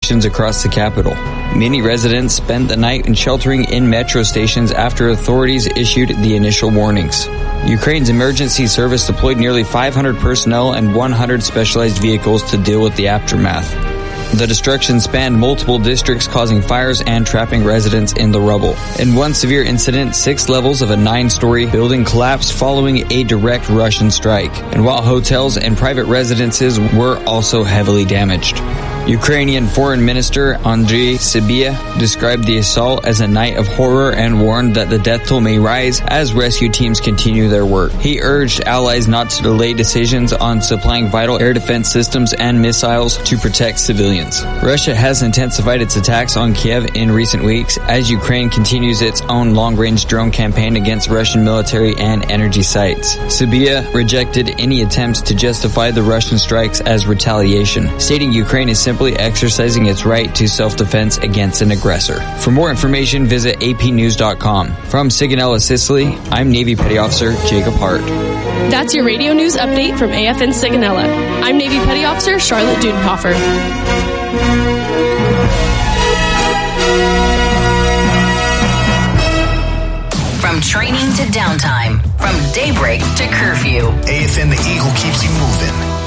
restrictions across the capital. Many residents spent the night in sheltering in metro stations after authorities issued the initial warnings. Ukraine's emergency service deployed nearly 500 personnel and 100 specialized vehicles to deal with the aftermath. The destruction spanned multiple districts, causing fires and trapping residents in the rubble. In one severe incident, 6 levels of a 9-story building collapsed following a direct Russian strike, and while hotels and private residences were also heavily damaged. Ukrainian Foreign Minister Andriy Sybiha described the assault as a night of horror and warned that the death toll may rise as rescue teams continue their work. He urged allies not to delay decisions on supplying vital air defense systems and missiles to protect civilians. Russia has intensified its attacks on Kiev in recent weeks as Ukraine continues its own long-range drone campaign against Russian military and energy sites. Sybiha rejected any attempts to justify the Russian strikes as retaliation, stating Ukraine is simply exercising its right to self-defense against an aggressor. For more information, visit apnews.com. From Sigonella, Sicily, I'm Navy Petty Officer Jacob Hart. That's your radio news update from AFN Sigonella. I'm Navy Petty Officer Charlotte Dudenhofer. From training to downtime, from daybreak to curfew, AFN the Eagle keeps you moving.